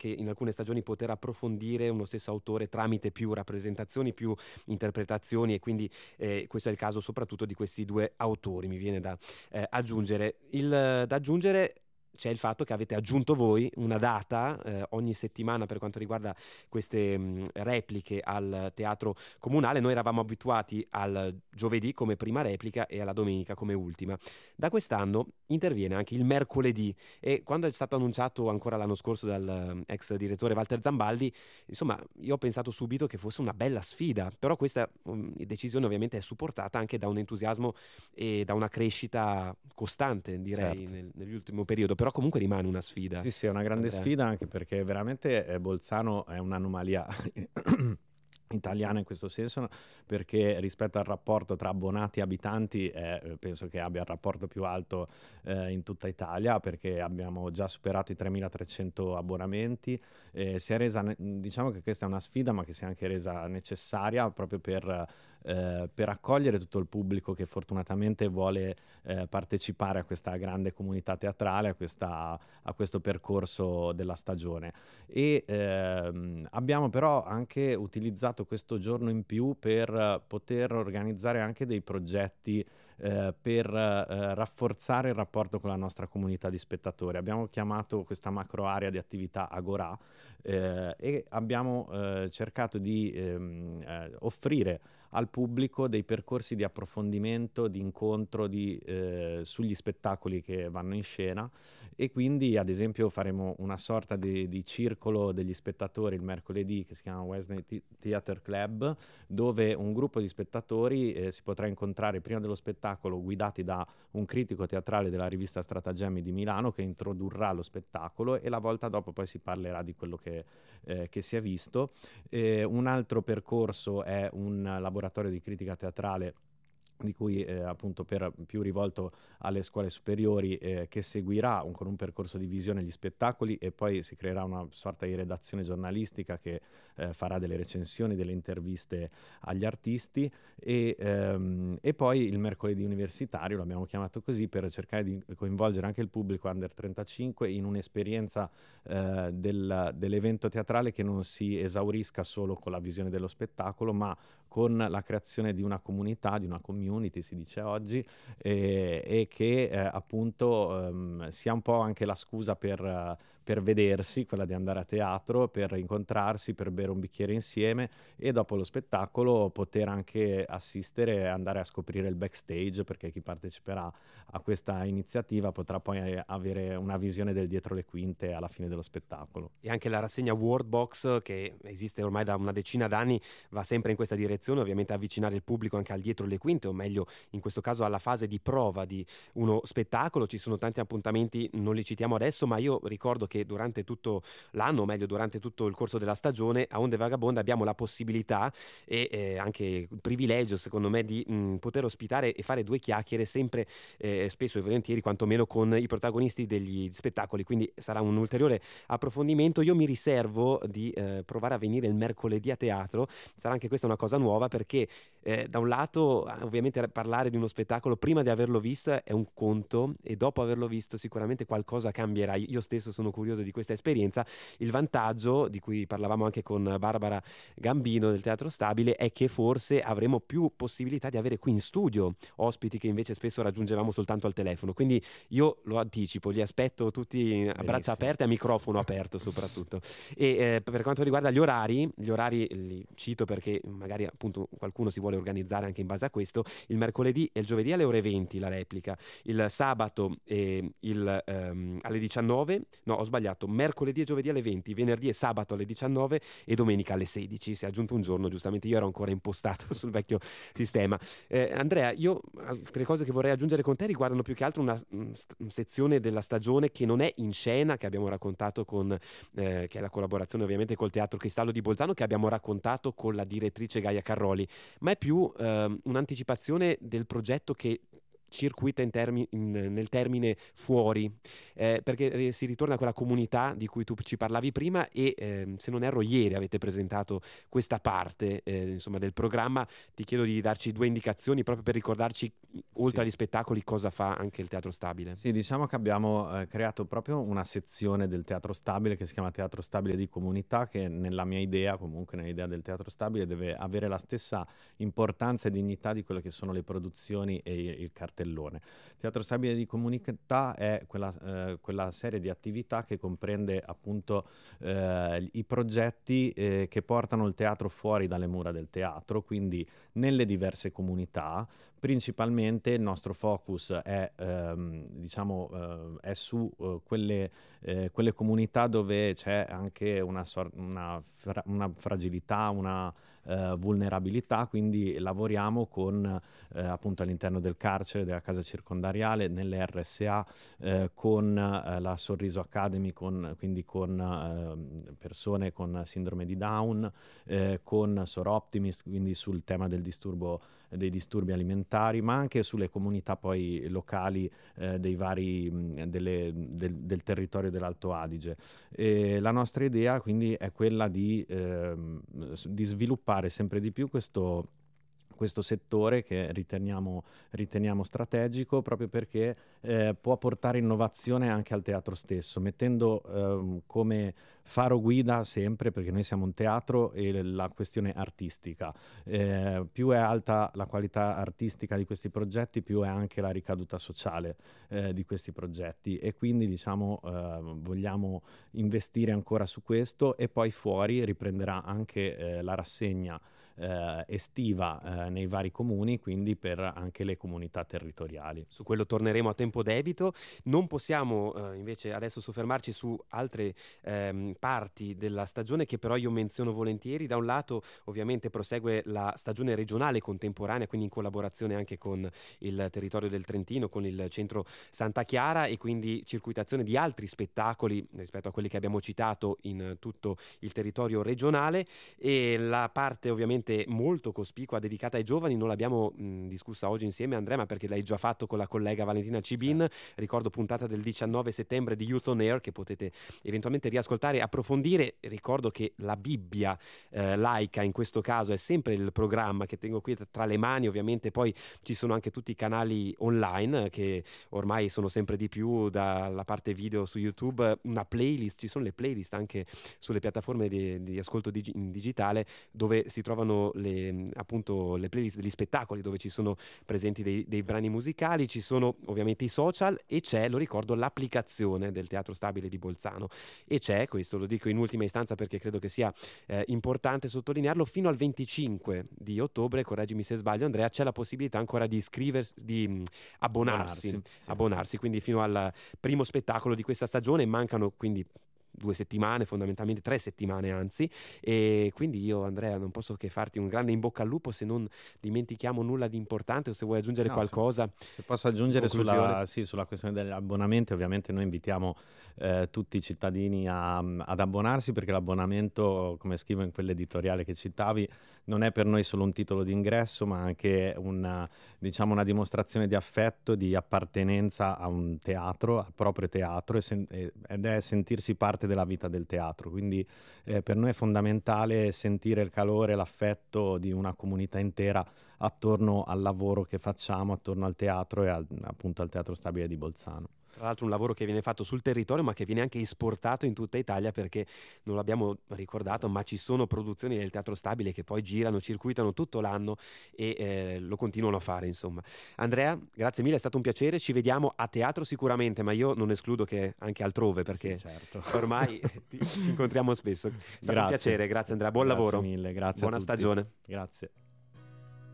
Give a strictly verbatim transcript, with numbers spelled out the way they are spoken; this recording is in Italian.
anche in alcune stagioni poter approfondire uno stesso autore tramite più rappresentazioni, più interpretazioni, e quindi eh, questo è il caso soprattutto di questi due autori, mi viene da eh, aggiungere. Il, da aggiungere c'è il fatto che avete aggiunto voi una data eh, ogni settimana per quanto riguarda queste mh, repliche al Teatro Comunale. Noi eravamo abituati al giovedì come prima replica e alla domenica come ultima. Da quest'anno interviene anche il mercoledì, e quando è stato annunciato ancora l'anno scorso dal eh, ex direttore Walter Zambaldi, insomma, io ho pensato subito che fosse una bella sfida, però questa um, decisione ovviamente è supportata anche da un entusiasmo e da una crescita costante, direi, Certo. nel, nell'ultimo periodo, però comunque rimane una sfida. Sì, sì, è una grande Andrea. sfida, anche perché veramente eh, Bolzano è un'anomalia italiana in questo senso, perché rispetto al rapporto tra abbonati e abitanti eh, penso che abbia il rapporto più alto eh, in tutta Italia, perché abbiamo già superato i tremilatrecento abbonamenti. Eh, si è resa, diciamo che questa è una sfida, ma che si è anche resa necessaria proprio per Eh, per accogliere tutto il pubblico che fortunatamente vuole eh, partecipare a questa grande comunità teatrale, a, questa, a questo percorso della stagione. E ehm, abbiamo però anche utilizzato questo giorno in più per poter organizzare anche dei progetti eh, per eh, rafforzare il rapporto con la nostra comunità di spettatori. Abbiamo chiamato questa macro area di attività Agorà eh, e abbiamo eh, cercato di ehm, eh, offrire al pubblico dei percorsi di approfondimento, di incontro di, eh, sugli spettacoli che vanno in scena, e quindi ad esempio faremo una sorta di, di circolo degli spettatori il mercoledì che si chiama Wednesday Theatre Club, dove un gruppo di spettatori eh, si potrà incontrare prima dello spettacolo, guidati da un critico teatrale della rivista Stratagemmi di Milano, che introdurrà lo spettacolo, e la volta dopo poi si parlerà di quello che, eh, che si è visto. Eh, un altro percorso è un laboratorio di critica teatrale, di cui eh, appunto per più rivolto alle scuole superiori, eh, che seguirà un, con un percorso di visione gli spettacoli, e poi si creerà una sorta di redazione giornalistica che eh, farà delle recensioni, delle interviste agli artisti, e, ehm, e poi il mercoledì universitario, l'abbiamo chiamato così, per cercare di coinvolgere anche il pubblico under trentacinque in un'esperienza eh, del, dell'evento teatrale che non si esaurisca solo con la visione dello spettacolo, ma con la creazione di una comunità, di una community, si dice oggi, e, e che eh, appunto ehm, sia un po' anche la scusa per, per vedersi, quella di andare a teatro, per incontrarsi, per bere un bicchiere insieme, e dopo lo spettacolo poter anche assistere e andare a scoprire il backstage, perché chi parteciperà a questa iniziativa potrà poi avere una visione del dietro le quinte alla fine dello spettacolo. E anche la rassegna Wordbox, che esiste ormai da una decina d'anni, va sempre in questa direzione, ovviamente avvicinare il pubblico anche al dietro le quinte, o meglio in questo caso alla fase di prova di uno spettacolo. Ci sono tanti appuntamenti, non li citiamo adesso, ma io ricordo che durante tutto l'anno, o meglio durante tutto il corso della stagione, a Onde Vagabonde abbiamo la possibilità e eh, anche il privilegio, secondo me, di mh, poter ospitare e fare due chiacchiere sempre, eh, spesso e volentieri, quantomeno con i protagonisti degli spettacoli, quindi sarà un ulteriore approfondimento. Io mi riservo di eh, provare a venire il mercoledì a teatro, sarà anche questa una cosa nuova, perché eh, da un lato ovviamente parlare di uno spettacolo prima di averlo visto è un conto, e dopo averlo visto sicuramente qualcosa cambierà. Io stesso sono curioso di questa esperienza. Il vantaggio, di cui parlavamo anche con Barbara Gambino del Teatro Stabile, è che forse avremo più possibilità di avere qui in studio ospiti che invece spesso raggiungevamo soltanto al telefono, quindi io lo anticipo, li aspetto tutti a braccia aperte e a microfono aperto soprattutto. E eh, per quanto riguarda gli orari, gli orari li cito perché magari appunto qualcuno si vuole organizzare anche in base a questo. Il mercoledì e il giovedì alle ore venti la replica, il sabato e il, ehm, alle diciannove, no ho sbagliato, mercoledì e giovedì alle venti, venerdì e sabato alle diciannove e domenica alle sedici. Si è aggiunto un giorno, giustamente io ero ancora impostato sul vecchio sistema. eh, Andrea, io altre cose che vorrei aggiungere con te riguardano più che altro una mh, st- sezione della stagione che non è in scena, che abbiamo raccontato con eh, che è la collaborazione ovviamente col Teatro Cristallo di Bolzano, che abbiamo raccontato con la direttrice Gaia Carroli, ma è più ehm, un'anticipazione del progetto che circuita in termi- in- nel termine fuori, eh, perché eh, si ritorna a quella comunità di cui tu ci parlavi prima e ehm, se non erro ieri avete presentato questa parte eh, insomma del programma. Ti chiedo di darci due indicazioni proprio per ricordarci, oltre Sì. agli spettacoli, cosa fa anche il Teatro Stabile. Sì, diciamo che abbiamo eh, creato proprio una sezione del Teatro Stabile che si chiama Teatro Stabile di Comunità, che nella mia idea, comunque nell'idea del Teatro Stabile, deve avere la stessa importanza e dignità di quelle che sono le produzioni e il cartellone. Teatro Stabile di Comunità è quella, eh, quella serie di attività che comprende appunto eh, i progetti eh, che portano il teatro fuori dalle mura del teatro, quindi nelle diverse comunità. Principalmente il nostro focus è, ehm, diciamo, eh, è su eh, quelle, eh, quelle comunità dove c'è anche una, sor- una, fra- una fragilità, una eh, vulnerabilità, quindi lavoriamo con eh, appunto all'interno del carcere, della casa circondariale, nelle R S A, eh, con eh, la Sorriso Academy, con, quindi con eh, persone con sindrome di Down, eh, con Sor Optimist, quindi sul tema del disturbo dei disturbi alimentari, ma anche sulle comunità poi locali eh, dei vari, mh, delle, del, del territorio dell'Alto Adige. E la nostra idea quindi è quella di, ehm, di sviluppare sempre di più questo questo settore che riteniamo, riteniamo strategico, proprio perché eh, può portare innovazione anche al teatro stesso, mettendo ehm, come faro guida sempre, perché noi siamo un teatro, e la questione artistica. Eh, più è alta la qualità artistica di questi progetti, più è anche la ricaduta sociale eh, di questi progetti, e quindi diciamo eh, vogliamo investire ancora su questo, e poi fuori riprenderà anche eh, la rassegna Eh, estiva eh, nei vari comuni, quindi per anche le comunità territoriali. Su quello torneremo a tempo debito. Non possiamo eh, invece adesso soffermarci su altre ehm, parti della stagione che però io menziono volentieri. Da un lato ovviamente prosegue la stagione regionale contemporanea, quindi in collaborazione anche con il territorio del Trentino, con il centro Santa Chiara, e quindi circuitazione di altri spettacoli rispetto a quelli che abbiamo citato in tutto il territorio regionale. E la parte ovviamente molto cospicua dedicata ai giovani non l'abbiamo mh, discussa oggi insieme, Andrea, ma perché l'hai già fatto con la collega Valentina Cibin. Certo. Ricordo puntata del diciannove settembre di Youth on Air che potete eventualmente riascoltare e approfondire. Ricordo che la Bibbia eh, laica in questo caso è sempre il programma che tengo qui tra le mani. Ovviamente poi ci sono anche tutti i canali online che ormai sono sempre di più, dalla parte video su YouTube, una playlist, ci sono le playlist anche sulle piattaforme di, di ascolto dig- in digitale, dove si trovano le, appunto le playlist degli spettacoli, dove ci sono presenti dei, dei brani musicali, ci sono ovviamente i social, e c'è, lo ricordo, l'applicazione del Teatro Stabile di Bolzano. E c'è, questo lo dico in ultima istanza perché credo che sia eh, importante sottolinearlo, fino al venticinque di ottobre, correggimi se sbaglio Andrea, c'è la possibilità ancora di iscriversi, di mh, abbonarsi, Abbonarsi, sì. abbonarsi, quindi fino al primo spettacolo di questa stagione. Mancano quindi due settimane, fondamentalmente tre settimane anzi, e quindi io, Andrea, non posso che farti un grande in bocca al lupo, se non dimentichiamo nulla di importante, o se vuoi aggiungere No, qualcosa. Se, se posso aggiungere sulla, sì, sulla questione degli abbonamenti, ovviamente noi invitiamo eh, tutti i cittadini a, ad abbonarsi, perché l'abbonamento, come scrivo in quell'editoriale che citavi, non è per noi solo un titolo di ingresso, ma anche una, diciamo, una dimostrazione di affetto, di appartenenza a un teatro, al proprio teatro, e sen- ed è sentirsi parte della vita del teatro. Quindi eh, per noi è fondamentale sentire il calore, l'affetto di una comunità intera attorno al lavoro che facciamo, attorno al teatro e al, appunto al Teatro Stabile di Bolzano. Tra l'altro un lavoro che viene fatto sul territorio, ma che viene anche esportato in tutta Italia, perché non l'abbiamo ricordato, ma ci sono produzioni del Teatro Stabile che poi girano, circuitano tutto l'anno e eh, lo continuano a fare, insomma. Andrea, grazie mille, è stato un piacere. Ci vediamo a teatro sicuramente, ma io non escludo che anche altrove, perché sì, certo. Ormai ci incontriamo spesso. È stato grazie. Un piacere, grazie Andrea, buon grazie lavoro. Mille, grazie buona a tutti. stagione. Grazie.